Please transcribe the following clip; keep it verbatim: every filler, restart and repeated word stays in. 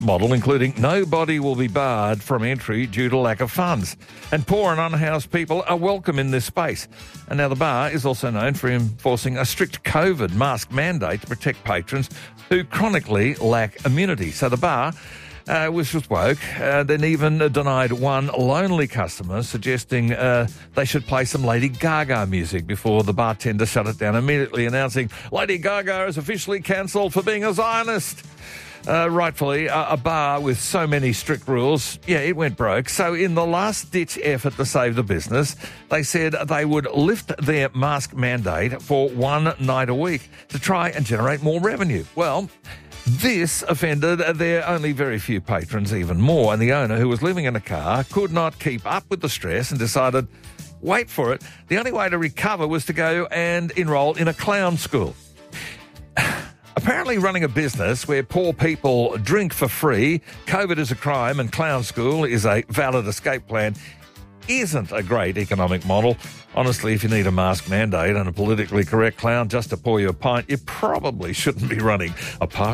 model, including nobody will be barred from entry due to lack of funds. And poor and unhoused people are welcome in this space. And now the bar is also known for enforcing a strict COVID mask mandate to protect patrons who chronically lack immunity. So the bar, uh, which was woke, uh, then even denied one lonely customer, suggesting uh, they should play some Lady Gaga music before the bartender shut it down, immediately announcing Lady Gaga is officially cancelled for being a Zionist. Uh, rightfully, uh, a bar with so many strict rules, yeah, it went broke. So in the last-ditch effort to save the business, they said they would lift their mask mandate for one night a week to try and generate more revenue. Well, this offended their only very few patrons even more, and the owner, who was living in a car, could not keep up with the stress and decided, wait for it, the only way to recover was to go and enrol in a clown school. Apparently running a business where poor people drink for free, COVID is a crime and clown school is a valid escape plan isn't a great economic model. Honestly, if you need a mask mandate and a politically correct clown just to pour you a pint, you probably shouldn't be running a party.